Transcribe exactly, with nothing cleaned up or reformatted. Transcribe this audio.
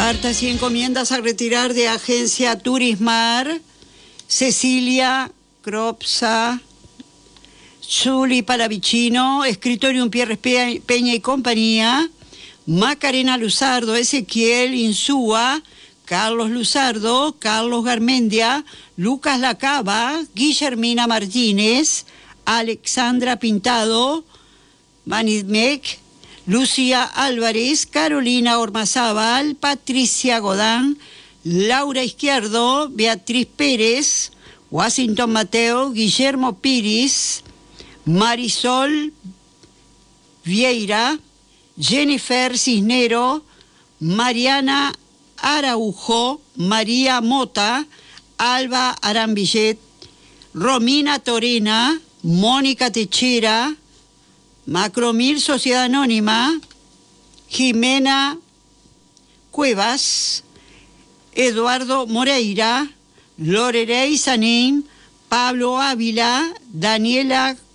Cartas y encomiendas a retirar de Agencia Turismar, Cecilia Cropsa, Zuli Palavicino, Escritorium Pierres Peña y compañía, Macarena Luzardo, Ezequiel Insúa, Carlos Luzardo, Carlos Garmendia, Lucas Lacaba, Guillermina Martínez, Alexandra Pintado, Manidmec, Lucía Álvarez, Carolina Ormazábal, Patricia Godán, Laura Izquierdo, Beatriz Pérez, Washington Mateo, Guillermo Piris, Marisol Vieira, Jennifer Cisnero, Mariana Araujo, María Mota, Alba Arambillet, Romina Torena, Mónica Techera, Macromil Sociedad Anónima, Jimena Cuevas, Eduardo Moreira, Lorelei Sanín, Pablo Ávila, Daniela